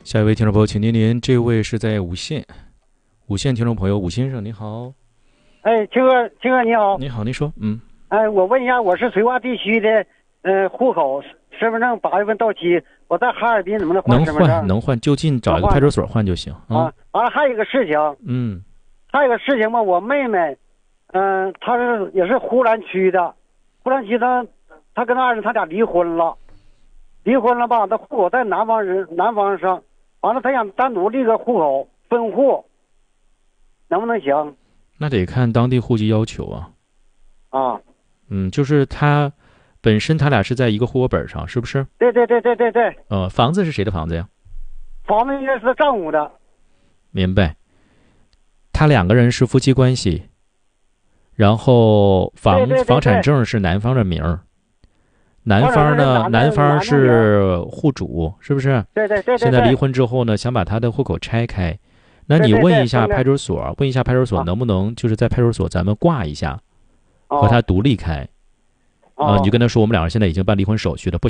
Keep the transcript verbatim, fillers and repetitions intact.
下一位听众朋友，请您您，这位是在五县，五县听众朋友，武先生，你好。 哎，青哥，青哥你好。 你好，您说，嗯。 哎，我问一下，我是绥化地区的，呃，户口，身份证八月份到期，我在哈尔滨能不能换身份证？ 能换，能换，就近找一个派出所换就行。 啊，完了还有一个事情， 嗯， 还有一个事情嘛，我妹妹，嗯、呃，她是也是呼兰区的，呼兰区她她跟她二人他俩离婚了，离婚了吧？她户口在南方人南方上，完了她想单独立个户口分户，能不能行？ 那得看当地户籍要求啊。 啊， 嗯，就是他本身他俩是在一个户口本上，是不是？ 对对对对对对。 呃，房子是谁的房子呀？ 房子应该是丈夫的。 明白。他两个人是夫妻关系，然后房对对对对房产证是男方的名儿，男方呢，男方是户主，是不是？ 对对对对。 现在离婚之后呢，想把他的户口拆开，那你问一下派出所，问一下派出所能不能就是在派出所咱们挂一下，和他独立开。啊、呃，你就跟他说我们两人现在已经办离婚手续了，不